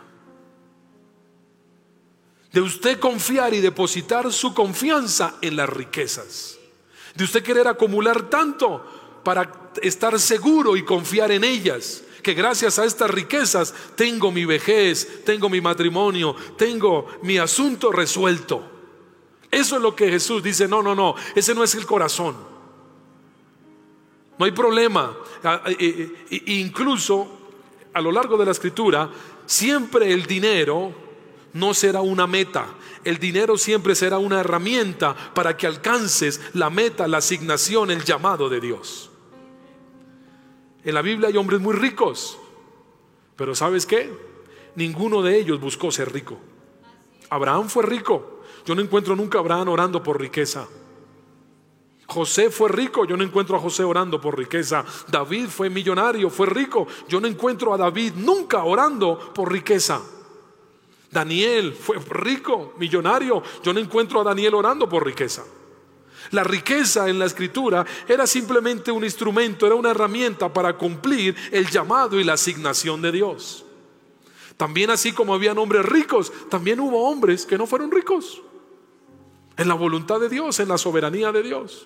De usted confiar y depositar su confianza en las riquezas. De usted querer acumular tanto para estar seguro y confiar en ellas, que gracias a estas riquezas tengo mi vejez, tengo mi matrimonio, tengo mi asunto resuelto. Eso es lo que Jesús dice: no, ese no es el corazón. No hay problema. Incluso a lo largo de la Escritura, siempre el dinero no será una meta. El dinero siempre será una herramienta para que alcances la meta, la asignación, el llamado de Dios. En la Biblia hay hombres muy ricos, pero ¿sabes qué? Ninguno de ellos buscó ser rico. Abraham fue rico. Yo no encuentro nunca a Abraham orando por riqueza. José fue rico, yo no encuentro a José orando por riqueza. David fue millonario, fue rico, yo no encuentro a David nunca orando por riqueza. Daniel fue rico, millonario, yo no encuentro a Daniel orando por riqueza. La riqueza en la Escritura era simplemente un instrumento, era una herramienta para cumplir el llamado y la asignación de Dios. También, así como habían hombres ricos, también hubo hombres que no fueron ricos, en la voluntad de Dios, en la soberanía de Dios.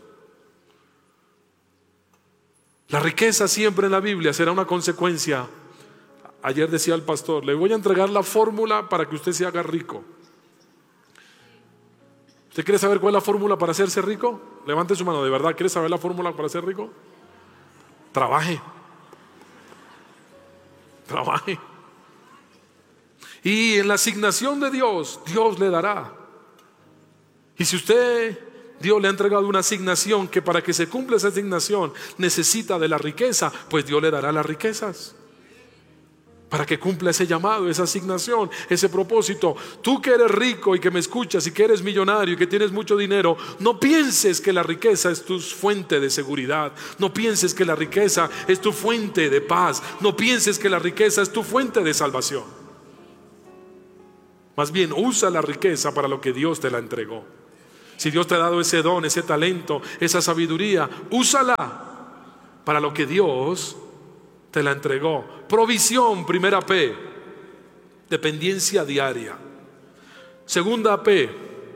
La riqueza siempre en la Biblia será una consecuencia. Ayer decía el pastor: le voy a entregar la fórmula para que usted se haga rico. ¿Usted quiere saber cuál es la fórmula para hacerse rico? Levante su mano. ¿De verdad quiere saber la fórmula para ser rico? Trabaje. Trabaje. Y en la asignación de Dios, Dios le dará. Y si Dios le ha entregado una asignación, que para que se cumpla esa asignación necesita de la riqueza, pues Dios le dará las riquezas para que cumpla ese llamado, esa asignación, ese propósito. Tú que eres rico y que me escuchas y que eres millonario y que tienes mucho dinero, no pienses que la riqueza es tu fuente de seguridad. No pienses que la riqueza es tu fuente de paz. No pienses que la riqueza es tu fuente de salvación. Más bien, usa la riqueza para lo que Dios te la entregó. Si Dios te ha dado ese don, ese talento, esa sabiduría, úsala para lo que Dios te la entregó. Provisión, primera P, dependencia diaria. Segunda P,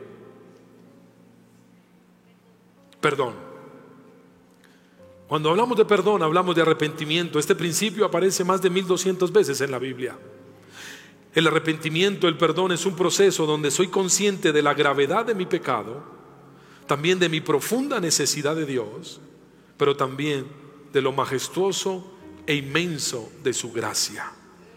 perdón. Cuando hablamos de perdón, hablamos de arrepentimiento. Este principio aparece más de 1200 veces en la Biblia. El arrepentimiento, el perdón, es un proceso donde soy consciente de la gravedad de mi pecado, también de mi profunda necesidad de Dios, pero también de lo majestuoso e inmenso de su gracia.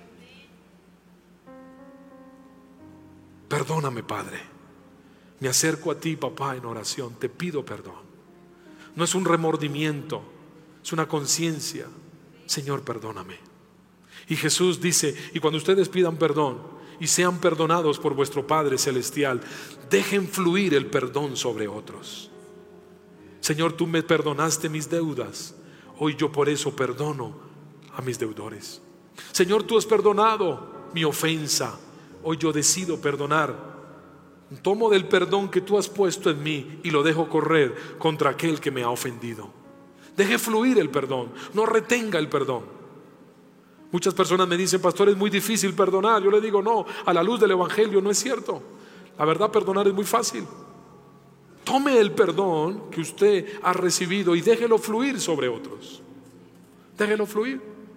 Perdóname, Padre. Me acerco a ti, papá, en oración. Te pido perdón. No es un remordimiento, es una conciencia. Señor, perdóname. Y Jesús dice, y cuando ustedes pidan perdón y sean perdonados por vuestro Padre Celestial, dejen fluir el perdón sobre otros. Señor, tú me perdonaste mis deudas. Hoy yo por eso perdono a mis deudores. Señor, tú has perdonado mi ofensa. Hoy yo decido perdonar. Tomo del perdón que tú has puesto en mí y lo dejo correr contra aquel que me ha ofendido. Deje fluir el perdón, no retenga el perdón. Muchas personas me dicen, pastor, es muy difícil perdonar. Yo le digo, no, a la luz del Evangelio no es cierto. La verdad, perdonar es muy fácil. Tome el perdón que usted ha recibido y déjelo fluir sobre otros. Déjelo fluir.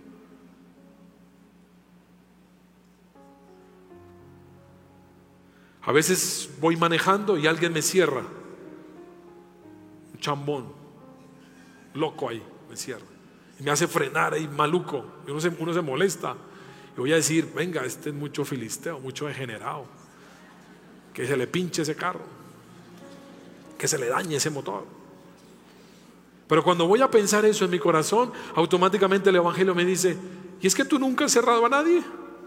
A veces voy manejando y alguien me cierra. Un chambón, loco ahí, me cierra. Y me hace frenar ahí, maluco. Y uno se molesta. Y voy a decir, venga, este es mucho filisteo, mucho degenerado. Que se le pinche ese carro. Que se le dañe ese motor. Pero cuando voy a pensar eso en mi corazón, automáticamente el Evangelio me dice, ¿y es que tú nunca has cerrado a nadie?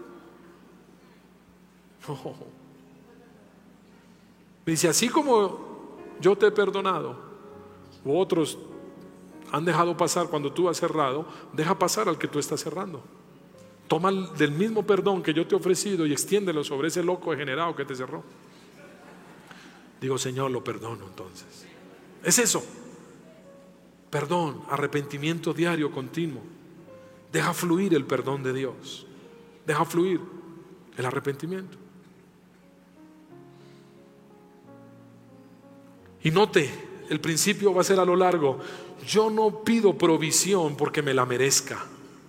No. Me dice, así como yo te he perdonado, u otros han dejado pasar cuando tú has cerrado, deja pasar al que tú estás cerrando. Toma del mismo perdón que yo te he ofrecido y extiéndelo sobre ese loco degenerado que te cerró. Digo, Señor, lo perdono entonces. Es eso. Perdón, arrepentimiento diario, continuo. Deja fluir el perdón de Dios. Deja fluir el arrepentimiento. Y note, el principio va a ser a lo largo. Yo no pido provisión porque me la merezca.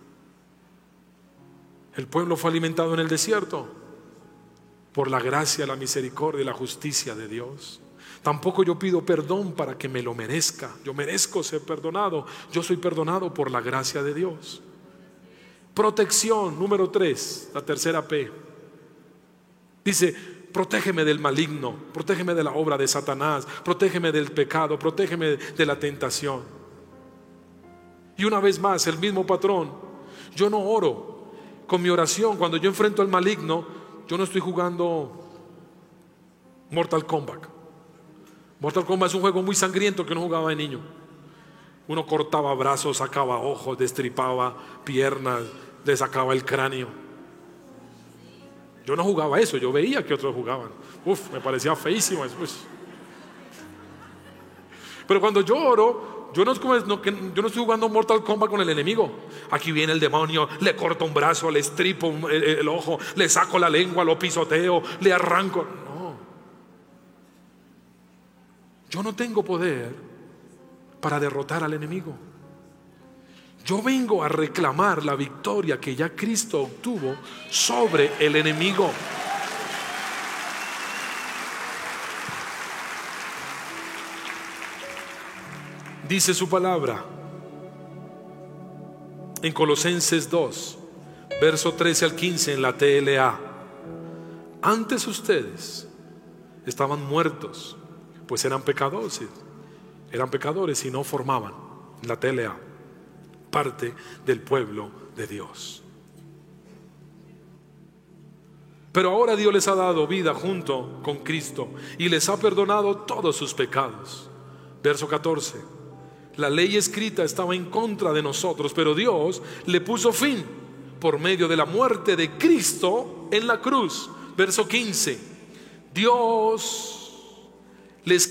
El pueblo fue alimentado en el desierto por la gracia, la misericordia y la justicia de Dios. Tampoco yo pido perdón para que me lo merezca. Yo merezco ser perdonado. Yo soy perdonado por la gracia de Dios. Protección, número 3, la tercera P. Dice, protégeme del maligno, protégeme de la obra de Satanás, protégeme del pecado, protégeme de la tentación. Y una vez más, el mismo patrón. Yo no oro con mi oración. Cuando yo enfrento al maligno, yo no estoy jugando Mortal Kombat. Mortal Kombat es un juego muy sangriento que uno jugaba de niño. Uno cortaba brazos, sacaba ojos, destripaba piernas, le sacaba el cráneo. Yo no jugaba eso, yo veía que otros jugaban. Me parecía feísimo después. Pero cuando yo oro, yo no estoy jugando Mortal Kombat con el enemigo. Aquí viene el demonio, le corto un brazo, le estripo el ojo, le saco la lengua, lo pisoteo, le arranco. No. Yo no tengo poder para derrotar al enemigo. Yo vengo a reclamar la victoria que ya Cristo obtuvo sobre el enemigo. Dice su palabra en Colosenses 2, verso 13 al 15 en la TLA. Antes ustedes estaban muertos, pues eran pecadores y no formaban, en la TLA, parte del pueblo de Dios. Pero ahora Dios les ha dado vida junto con Cristo y les ha perdonado todos sus pecados. Verso 14. La ley escrita estaba en contra de nosotros, pero Dios le puso fin por medio de la muerte de Cristo en la cruz. verso 15. Dios les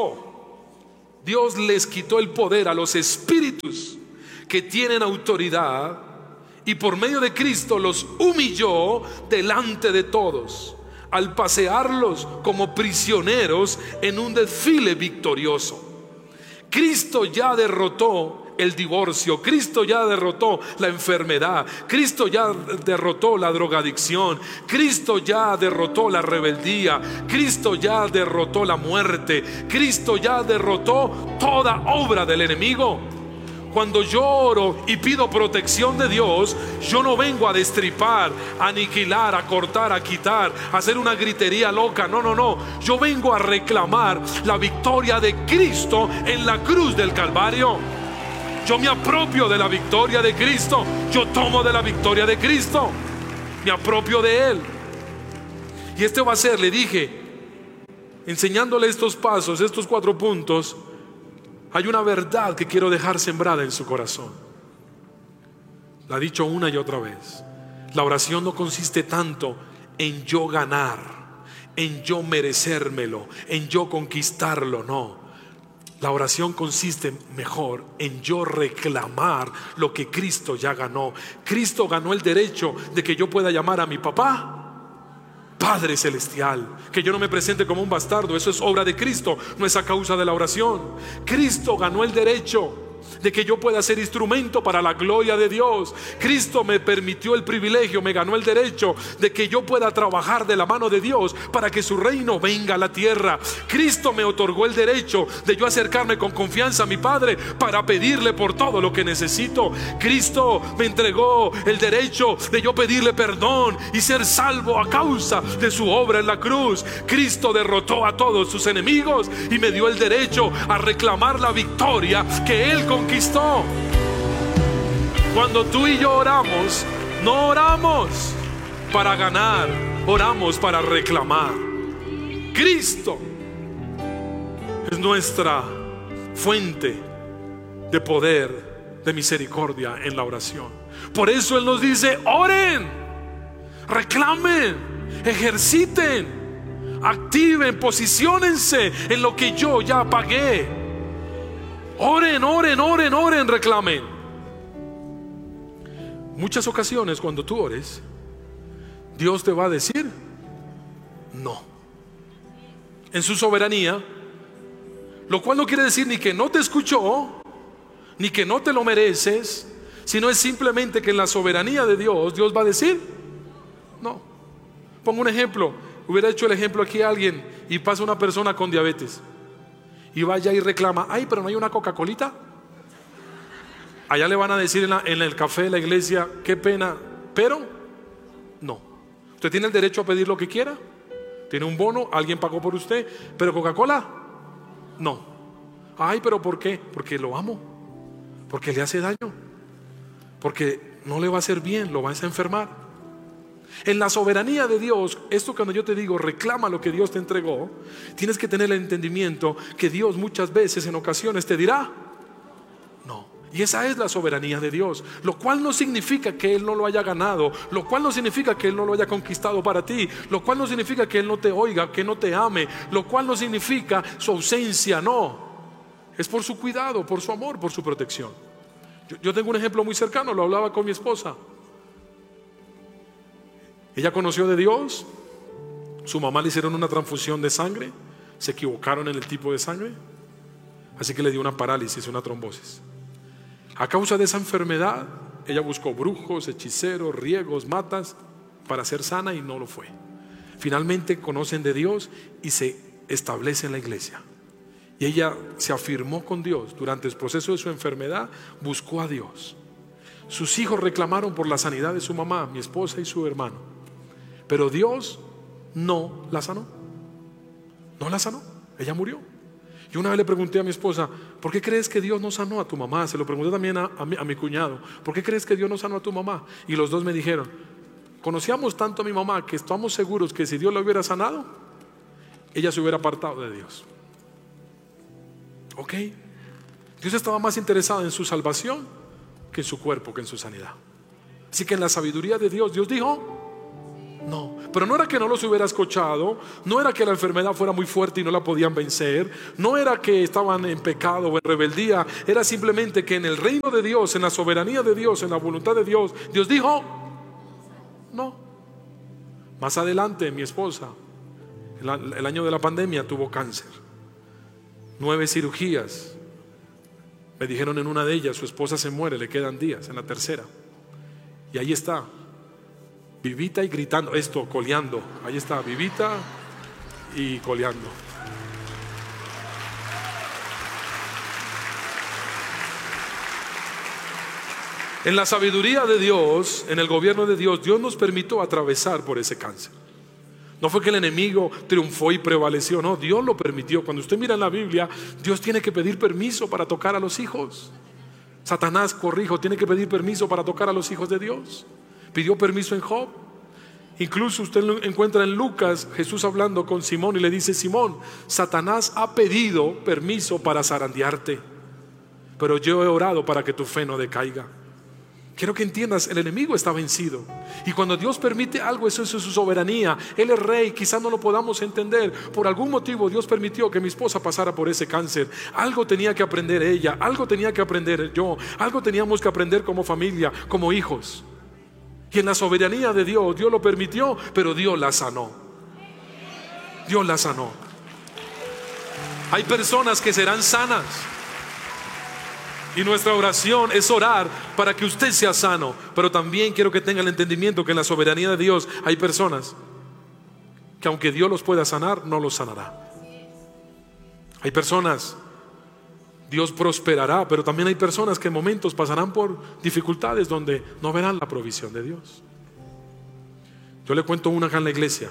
quitó el poder a los espíritus que tienen autoridad y por medio de Cristo los humilló delante de todos, al pasearlos como prisioneros en un desfile victorioso. Cristo ya derrotó el divorcio, Cristo ya derrotó la enfermedad, Cristo ya derrotó la drogadicción, Cristo ya derrotó la rebeldía, Cristo ya derrotó la muerte, Cristo ya derrotó toda obra del enemigo. Cuando yo oro y pido protección de Dios, yo no vengo a destripar, a aniquilar, a cortar, a quitar, a hacer una gritería loca. No. Yo vengo a reclamar la victoria de Cristo en la cruz del Calvario. Yo me apropio de la victoria de Cristo. Yo tomo de la victoria de Cristo. Me apropio de Él. Y este va a ser, le dije, enseñándole estos pasos, estos 4 puntos. Hay una verdad que quiero dejar sembrada en su corazón. La he dicho una y otra vez. La oración no consiste tanto en yo ganar, en yo merecérmelo, en yo conquistarlo, no. La oración consiste mejor en yo reclamar lo que Cristo ya ganó. Cristo ganó el derecho de que yo pueda llamar a mi papá Padre Celestial, que yo no me presente como un bastardo. Eso es obra de Cristo, no es a causa de la oración. Cristo ganó el derecho de que yo pueda ser instrumento para la gloria de Dios. Cristo me permitió el privilegio, me ganó el derecho de que yo pueda trabajar de la mano de Dios para que su reino venga a la tierra. Cristo me otorgó el derecho de yo acercarme con confianza a mi Padre para pedirle por todo lo que necesito. Cristo me entregó el derecho de yo pedirle perdón y ser salvo a causa de su obra en la cruz. Cristo derrotó a todos sus enemigos y me dio el derecho a reclamar la victoria que Él conquistó. Cuando tú y yo oramos, no oramos para ganar, oramos para reclamar. Cristo es nuestra fuente de poder, de misericordia en la oración. Por eso Él nos dice: oren, reclamen, ejerciten, activen, posiciónense en lo que yo ya pagué. Oren, reclamen. Muchas ocasiones cuando tú ores, Dios te va a decir no, en su soberanía, lo cual no quiere decir ni que no te escuchó, ni que no te lo mereces, sino es simplemente que en la soberanía de Dios, Dios va a decir no. Pongo un ejemplo. Hubiera hecho el ejemplo aquí a alguien y pasa una persona con diabetes y vaya y reclama: ay, pero no hay una Coca-Colita. Allá le van a decir en el café de la iglesia: qué pena, pero no. Usted tiene el derecho a pedir lo que quiera. Tiene un bono, alguien pagó por usted, pero Coca-Cola, no. Ay, pero ¿por qué? Porque lo amo, porque le hace daño, porque no le va a hacer bien, lo vas a enfermar. En la soberanía de Dios, esto cuando yo te digo reclama lo que Dios te entregó, tienes que tener el entendimiento que Dios muchas veces, en ocasiones, te dirá no. Y esa es la soberanía de Dios, lo cual no significa que Él no lo haya ganado, lo cual no significa que Él no lo haya conquistado para ti, lo cual no significa que Él no te oiga, que no te ame, lo cual no significa su ausencia, no. Es por su cuidado, por su amor, por su protección. Yo tengo un ejemplo muy cercano, lo hablaba con mi esposa. Ella conoció de Dios, su mamá le hicieron una transfusión de sangre, se equivocaron en el tipo de sangre, así que le dio una parálisis, una trombosis. A causa de esa enfermedad, ella buscó brujos, hechiceros, riegos, matas para ser sana y no lo fue. Finalmente conocen de Dios y se establece en la iglesia. Y ella se afirmó con Dios durante el proceso de su enfermedad, buscó a Dios. Sus hijos reclamaron por la sanidad de su mamá, mi esposa y su hermano. Pero Dios no la sanó. No la sanó. Ella murió. Yo una vez le pregunté a mi esposa: ¿por qué crees que Dios no sanó a tu mamá? Se lo pregunté también a mi cuñado: ¿por qué crees que Dios no sanó a tu mamá? Y los dos me dijeron: conocíamos tanto a mi mamá que estamos seguros que si Dios la hubiera sanado, ella se hubiera apartado de Dios. ¿Ok? Dios estaba más interesado en su salvación que en su cuerpo, que en su sanidad. Así que en la sabiduría de Dios, Dios dijo no. Pero no era que no los hubiera escuchado, no era que la enfermedad fuera muy fuerte y no la podían vencer, no era que estaban en pecado o en rebeldía, era simplemente que en el reino de Dios, en la soberanía de Dios, en la voluntad de Dios, Dios dijo no. Más adelante mi esposa, el año de la pandemia, tuvo cáncer, 9 cirugías. Me dijeron en una de ellas, su esposa se muere, le quedan días, en la tercera. Y ahí está, vivita y gritando, coleando. Ahí está, vivita y coleando. En la sabiduría de Dios, en el gobierno de Dios, Dios nos permitió atravesar por ese cáncer. No fue que el enemigo triunfó y prevaleció, no, Dios lo permitió. Cuando usted mira en la Biblia, Dios tiene que pedir permiso para tocar a los hijos. Satanás, tiene que pedir permiso para tocar a los hijos de Dios. Pidió permiso en Job. Incluso usted lo encuentra en Lucas, Jesús hablando con Simón y le dice: Simón, Satanás ha pedido permiso para zarandearte, pero yo he orado para que tu fe no decaiga. Quiero que entiendas, el enemigo está vencido. Y cuando Dios permite algo, eso es su soberanía. Él es rey, quizás no lo podamos entender. Por algún motivo Dios permitió que mi esposa pasara por ese cáncer. Algo tenía que aprender ella, algo tenía que aprender yo, algo teníamos que aprender como familia, como hijos. Y en la soberanía de Dios, Dios lo permitió, pero Dios la sanó. Dios la sanó. Hay personas que serán sanas. Y nuestra oración es orar para que usted sea sano. Pero también quiero que tenga el entendimiento que en la soberanía de Dios hay personas que aunque Dios los pueda sanar, no los sanará. Hay personas, Dios prosperará, pero también hay personas que en momentos pasarán por dificultades donde no verán la provisión de Dios. Yo le cuento una acá en la iglesia.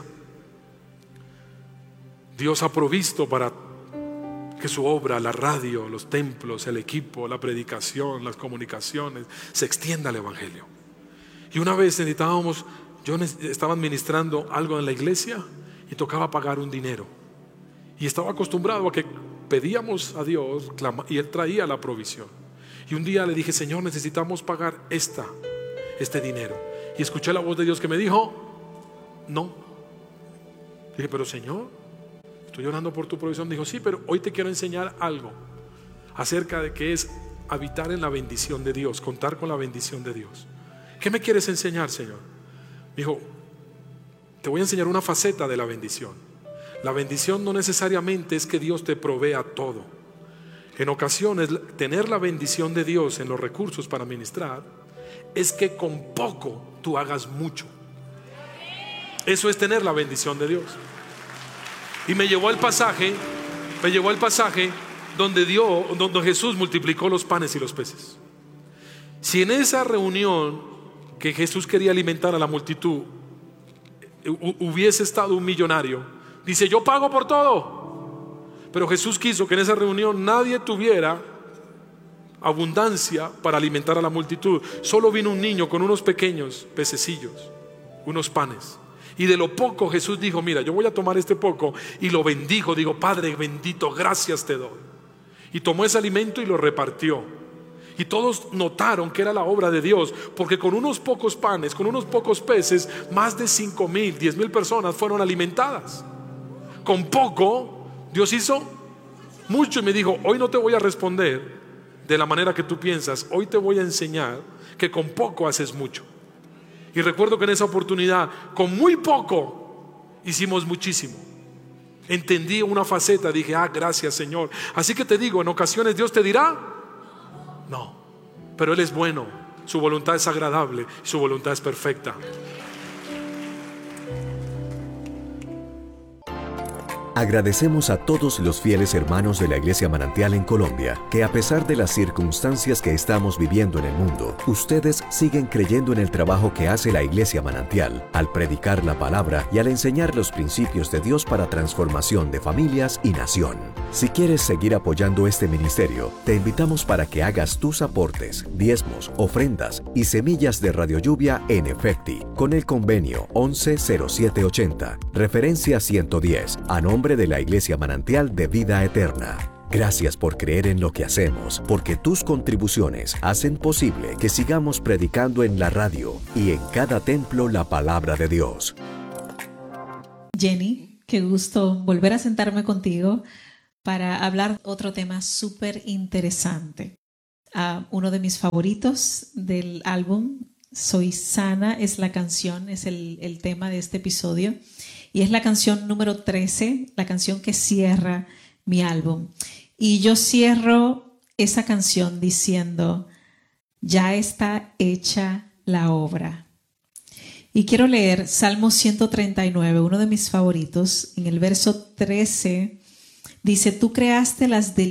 Dios ha provisto para que su obra, la radio, los templos, el equipo, la predicación, las comunicaciones, se extienda el evangelio. Y una vez yo estaba administrando algo en la iglesia y tocaba pagar un dinero. Y estaba acostumbrado a que pedíamos a Dios y Él traía la provisión. Y un día le dije: Señor, necesitamos pagar este dinero. Y escuché la voz de Dios que me dijo: no. Dije: pero Señor, estoy orando por tu provisión. Dijo: sí, pero hoy te quiero enseñar algo acerca de qué es habitar en la bendición de Dios, contar con la bendición de Dios. ¿Qué me quieres enseñar, Señor? Me dijo: te voy a enseñar una faceta de la bendición. La bendición no necesariamente es que Dios te provea todo. En ocasiones, tener la bendición de Dios en los recursos para ministrar es que con poco tú hagas mucho. Eso es tener la bendición de Dios. Y me llevó al pasaje donde Jesús multiplicó los panes y los peces. Si en esa reunión que Jesús quería alimentar a la multitud hubiese estado un millonario, dice: yo pago por todo. Pero Jesús quiso que en esa reunión nadie tuviera abundancia para alimentar a la multitud. Solo vino un niño con unos pequeños pececillos, unos panes. Y de lo poco Jesús dijo: mira, yo voy a tomar este poco. Y lo bendijo. Digo: Padre bendito, gracias te doy. Y tomó ese alimento y lo repartió. Y todos notaron que era la obra de Dios, porque con unos pocos panes, con unos pocos peces, más de 5,000, 10,000 personas fueron alimentadas. Con poco Dios hizo mucho. Y me dijo: hoy no te voy a responder de la manera que tú piensas. Hoy te voy a enseñar que con poco haces mucho. Y recuerdo que en esa oportunidad, con muy poco, hicimos muchísimo. Entendí una faceta, dije: gracias, Señor. Así que te digo, en ocasiones Dios te dirá no, pero Él es bueno, su voluntad es agradable, su voluntad es perfecta. Agradecemos a todos los fieles hermanos de la Iglesia Manantial en Colombia, que a pesar de las circunstancias que estamos viviendo en el mundo, ustedes siguen creyendo en el trabajo que hace la Iglesia Manantial, al predicar la palabra y al enseñar los principios de Dios para transformación de familias y nación. Si quieres seguir apoyando este ministerio, te invitamos para que hagas tus aportes, diezmos, ofrendas y semillas de Radio Lluvia en Efecti, con el convenio 110780, referencia 110, a nombre de la Iglesia Manantial de Vida Eterna. Gracias por creer en lo que hacemos, porque tus contribuciones hacen posible que sigamos predicando en la radio y en cada templo la palabra de Dios. Jenny, qué gusto volver a sentarme contigo para hablar otro tema súper interesante. Uno de mis favoritos del álbum, Soy Sana, es la canción, es el tema de este episodio. Y es la canción número 13, la canción que cierra mi álbum. Y yo cierro esa canción diciendo, ya está hecha la obra. Y quiero leer Salmo 139, uno de mis favoritos. En el verso 13 dice, tú creaste las delicias